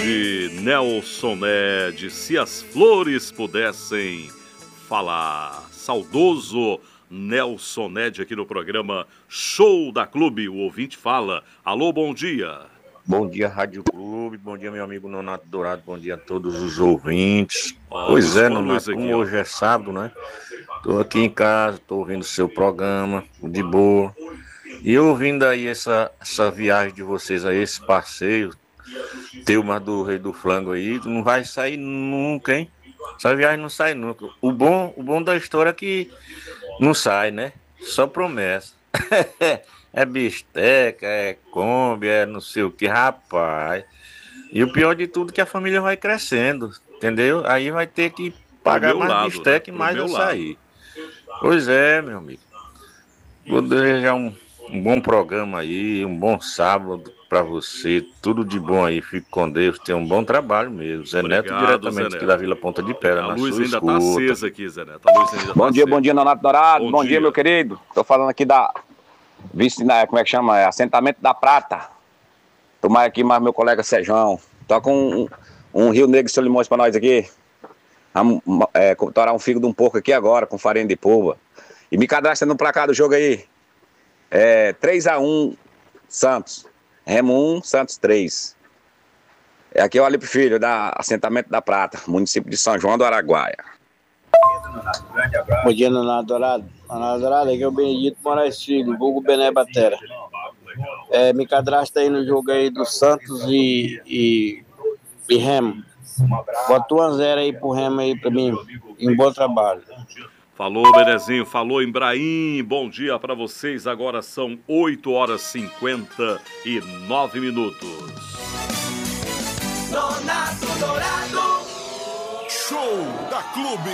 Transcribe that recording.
Clube Nelson Ned, se as flores pudessem falar. Saudoso Nelson Ned aqui no programa Show da Clube, o ouvinte fala. Alô, bom dia. Bom dia, Rádio Clube, bom dia, meu amigo Nonato Dourado, bom dia a todos os ouvintes. Nonato, como hoje é sábado, né? Tô aqui em casa, tô ouvindo o seu programa, de boa. E ouvindo aí essa viagem de vocês aí, esse passeio, Telma do Rei do Flango aí, não vai sair nunca, hein? Essa viagem não sai nunca. O bom da história é que não sai, né? Só promessa. É bisteca, é Kombi, é não sei o que, rapaz. E o pior de tudo é que a família vai crescendo, entendeu? Aí vai ter que pagar mais bisteca, né? E mais açaí. Pois é, meu amigo. Vou desejar um bom programa aí, um bom sábado pra você. Tudo de bom aí, fique com Deus. Tenha um bom trabalho mesmo. Zé Neto, diretamente aqui da Vila Ponta de Pedra, na sua escuta. A luz ainda tá acesa aqui, Zé Neto. A luz ainda bom dia, bom dia, Nonato Dourado. Bom dia, meu querido. Tô falando aqui da como é que chama? Assentamento da Prata. Tomar aqui mais meu colega Sejão. Toca um Rio Negro e Seu Limões pra nós aqui. Vamos torar um figo de um porco aqui agora, com farinha de polva. E me cadastra no placar do jogo aí. 3-1 Santos. Remo 1, Santos 3. Aqui é o Alipe Filho, da Assentamento da Prata, município de São João do Araguaia. Bom dia, Nonato Dourado. Nonato Dourado, aqui é o Benedito Moraes Filho, vulgo Bené Batera. Me cadastra aí no jogo aí do Santos e Remo. Bota 1-0 aí pro Remo aí pra mim. Um bom trabalho. Falou, Benezinho. Falou, Embraim. Bom dia pra vocês. Agora são 8h59. Nonato Dourado. Show da Clube.